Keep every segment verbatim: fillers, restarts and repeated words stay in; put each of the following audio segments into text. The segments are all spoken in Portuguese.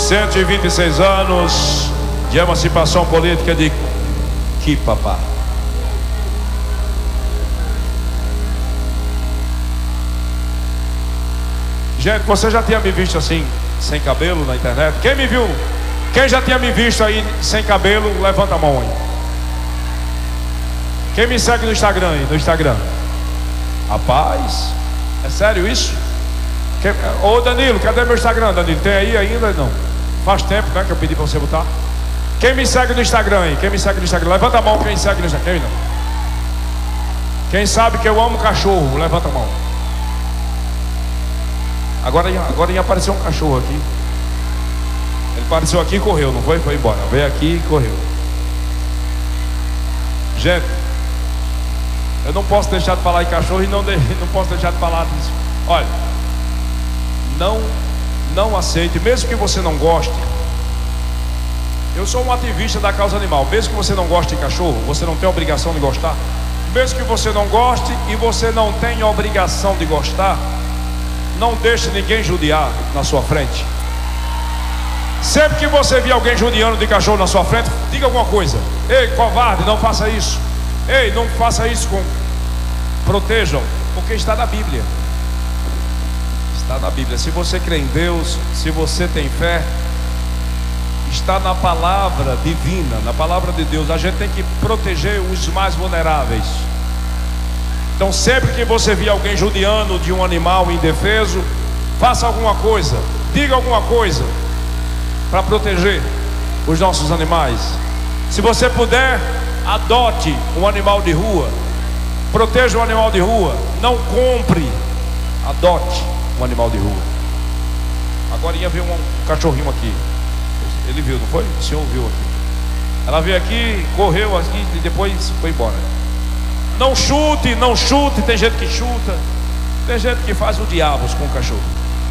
cento e vinte e seis anos de emancipação política de Quipapá. Gente, você já tinha me visto assim, sem cabelo na internet? Quem me viu? Quem já tinha me visto aí sem cabelo, levanta a mão aí. Quem me segue no Instagram aí, no Instagram? Rapaz, é sério isso? Quem... Ô Danilo, cadê meu Instagram, Danilo? Tem aí ainda? Não. Faz tempo, né, que eu pedi pra você botar. Quem me segue no Instagram aí? Quem me segue no Instagram? Levanta a mão quem segue no Instagram. Quem não? Quem sabe que eu amo cachorro, levanta a mão. Agora, agora ia aparecer um cachorro aqui. Ele apareceu aqui e correu, não foi? Foi embora. Veio aqui e correu. Gente, eu não posso deixar de falar em cachorro e não, de, não posso deixar de falar disso. Olha, não, não aceite, mesmo que você não goste. Eu sou um ativista da causa animal. Mesmo que você não goste de cachorro, você não tem obrigação de gostar. Mesmo que você não goste e você não tenha obrigação de gostar, não deixe ninguém judiar na sua frente. Sempre que você vir alguém judiando de cachorro na sua frente, diga alguma coisa. Ei, covarde, não faça isso. Ei, não faça isso com... Protejam, porque está na Bíblia. Está na Bíblia. Se você crê em Deus, se você tem fé, está na palavra divina, na palavra de Deus. A gente tem que proteger os mais vulneráveis. Então sempre que você vir alguém judiando de um animal indefeso, faça alguma coisa, diga alguma coisa para proteger os nossos animais. Se você puder, adote um animal de rua, proteja um animal de rua, não compre, adote um animal de rua. Agora ia ver um, um cachorrinho aqui. Ele viu, não foi? O senhor viu aqui. Ela veio aqui, correu aqui e depois foi embora. Não chute, não chute. Tem gente que chuta, tem gente que faz o diabos com o cachorro.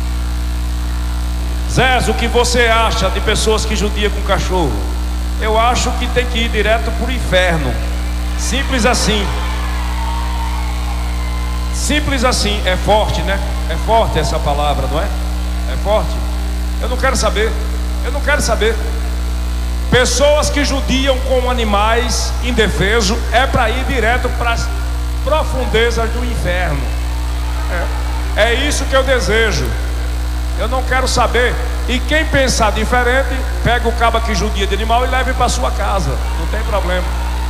Zé, o que você acha de pessoas que judiam com cachorro? Eu acho que tem que ir direto para o inferno. Simples assim. Simples assim. É forte, né? É forte essa palavra, não é? É forte. Eu não quero saber. Eu não quero saber. Pessoas que judiam com animais indefesos é para ir direto para as profundezas do inferno. É, é isso que eu desejo. Eu não quero saber. E quem pensar diferente, pega o cabo que judia de animal e leve para sua casa. Não tem problema.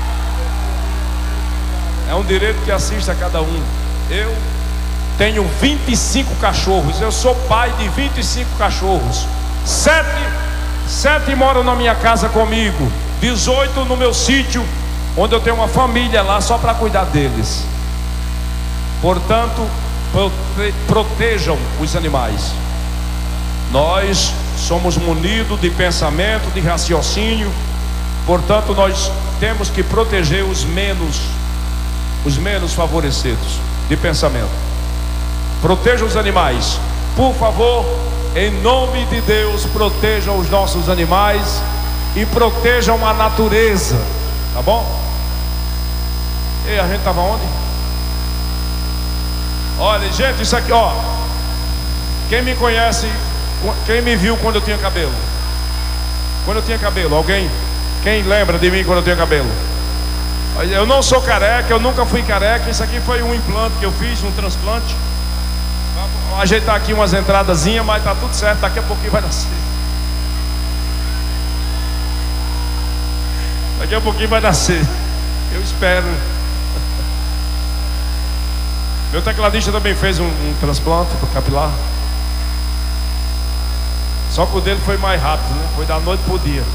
É um direito que assiste a cada um. Eu tenho vinte e cinco cachorros. Eu sou pai de vinte e cinco cachorros. Sete, sete moram na minha casa comigo. dezoito no meu sítio, onde eu tenho uma família lá só para cuidar deles. Portanto, prote, protejam os animais. Nós somos munidos de pensamento, de raciocínio. Portanto, nós temos que proteger os menos, os menos favorecidos de pensamento. Protejam os animais, por favor. Em nome de Deus, protejam os nossos animais e protejam a natureza, tá bom? E a gente estava onde? Olha, gente, isso aqui, ó. Quem me conhece, quem me viu quando eu tinha cabelo? Quando eu tinha cabelo, alguém? Quem lembra de mim quando eu tinha cabelo? Eu não sou careca, eu nunca fui careca. Isso aqui foi um implante que eu fiz, um transplante. Vamos ajeitar aqui umas entradazinhas, mas tá tudo certo, daqui a pouquinho vai nascer. Daqui a pouquinho vai nascer. Eu espero. Meu tecladista também fez um, um transplante capilar. Só que o dele foi mais rápido, né? Foi da noite pro dia.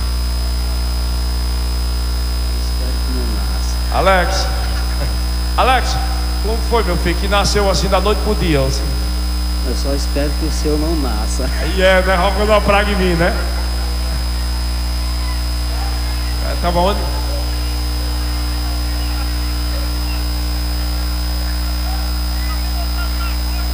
Alex, Alex, como foi, meu filho, que nasceu assim da noite pro dia? Assim? Eu só espero que o seu não nasça. Aí é, né? Rogando uma praga em mim, né? É, tava onde?